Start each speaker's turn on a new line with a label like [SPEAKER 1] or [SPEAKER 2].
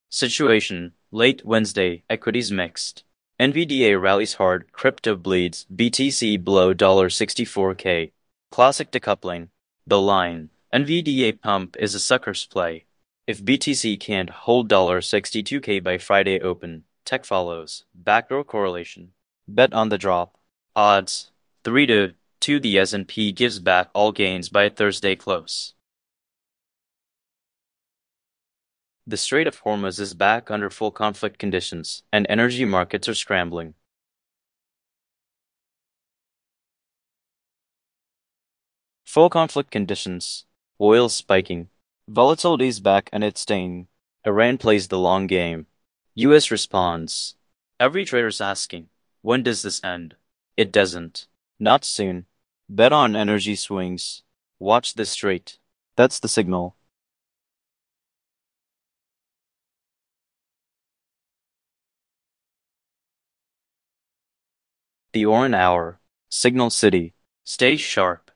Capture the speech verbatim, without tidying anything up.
[SPEAKER 1] Situation: Late Wednesday, equities mixed. N V D A rallies hard, crypto bleeds, B T C below sixty-four K. Classic decoupling. The line: N V D A pump is a sucker's play. If B T C can't hold sixty-two K by Friday open, tech follows. Backdoor correlation. Bet on the drop. Odds: three to two. The S and P gives back all gains by Thursday close. The Strait of Hormuz is back under full conflict conditions, and energy markets are scrambling. Full conflict conditions. Oil spiking. Volatility is back and it's staying. Iran plays the long game. U S responds. Every trader's asking, when does this end? It doesn't. Not soon. Bet on energy swings. Watch the strait. That's the signal. The Oran Hour. Signal City. Stay sharp.